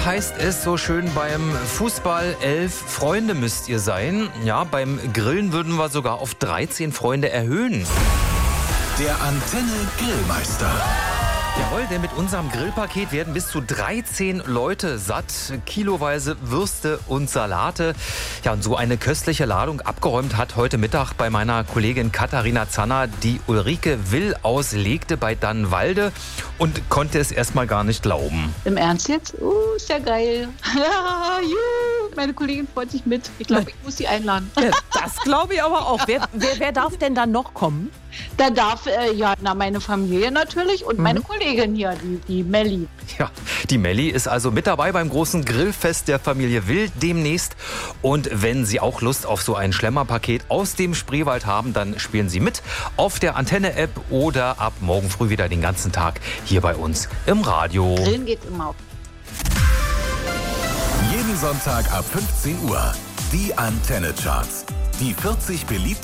heißt es so schön beim Fußball, 11 Freunde müsst ihr sein. Ja, beim Grillen würden wir sogar auf 13 Freunde erhöhen. Der Antenne Grillmeister. Jawohl, denn mit unserem Grillpaket werden bis zu 13 Leute satt. Kiloweise Würste und Salate. Ja, und so eine köstliche Ladung abgeräumt hat heute Mittag bei meiner Kollegin Katharina Zanner die Ulrike Will aus Legte bei Dannenwalde und konnte es erstmal gar nicht glauben. Im Ernst jetzt? Ist ja geil. Meine Kollegin freut sich mit. Ich glaube, ich muss sie einladen. Das glaube ich aber auch. Wer darf denn dann noch kommen? Da darf, meine Familie natürlich und meine Kollegin hier, die Melli. Ja, die Melli ist also mit dabei beim großen Grillfest der Familie Will demnächst. Und wenn Sie auch Lust auf so ein Schlemmerpaket aus dem Spreewald haben, dann spielen Sie mit auf der Antenne-App oder ab morgen früh wieder den ganzen Tag hier bei uns im Radio. Grillen geht immer. Jeden Sonntag ab 15 Uhr. Die Antenne Charts. Die 40 beliebtesten